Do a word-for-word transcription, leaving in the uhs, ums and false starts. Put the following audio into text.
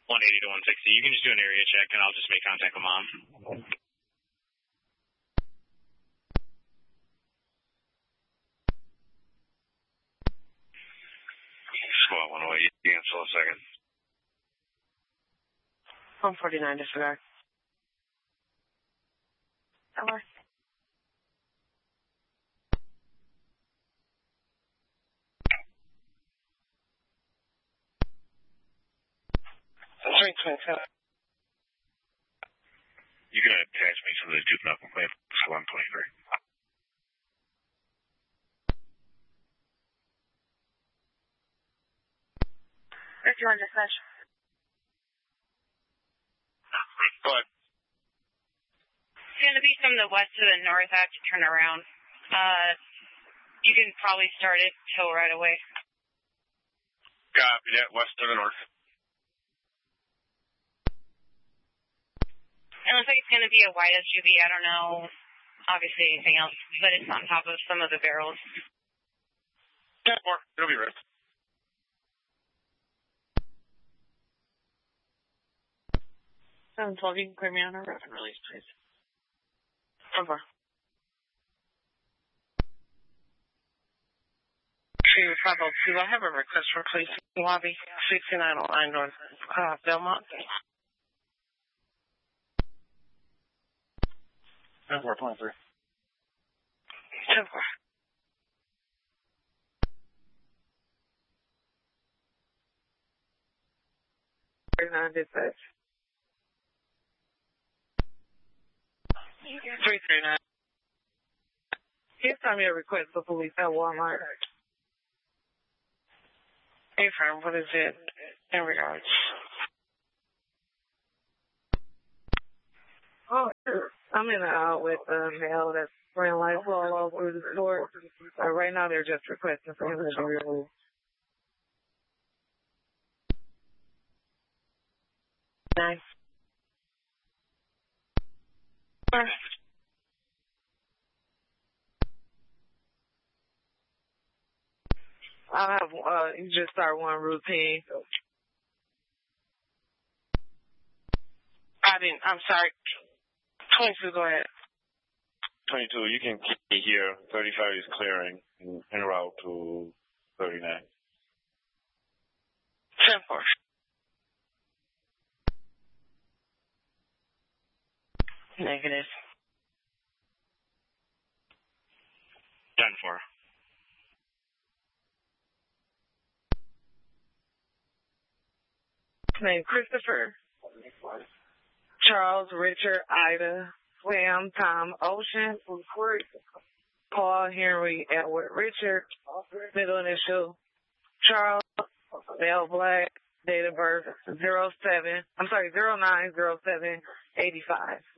one eighty to one sixty. You can just do an area check, and I'll just make contact with Mom. Squad one oh eight, cancel a second. one forty-nine, disregard. Over. three twenty-seven. You can attach me to the juvenile complaint for one twenty-three. If you want to dispatch. Go ahead. It's going to be from the west to the north. I have to turn around. Uh, you can probably start it till right away. Copy that, west to the north. It looks like it's going to be a white S U V. I don't know, obviously, anything else, but it's on top of some of the barrels. ten four, it'll be right. seven twelve, you can clear me on a rough and release, please. Over. Tree five oh two, I have a request for police lobby, sixty-nine oh nine North uh, Belmont. ten four twenty-three. ten four. thirty-nine dispatch. three three nine. Here's time me a request for police at Walmart. Hey, firm, what is it in regards? Oh, I'm in the aisle with a male that's spraying lights all over the store. Uh, right now, they're just requesting for him to be removed. Nice. I'll have, uh, you just start one routine. I didn't, I'm sorry. twenty-two, go ahead. twenty-two, you can keep here. thirty-five is clearing en route to thirty-nine. ten four. Negative. ten four. Name Christopher, Charles, Richard, Ida, Swam, Tom, Ocean, Paul, Henry, Edward, Richard, middle initial, Charles, Bell Black, date of birth, zero seven, I'm sorry, zero nine zero seven eighty five.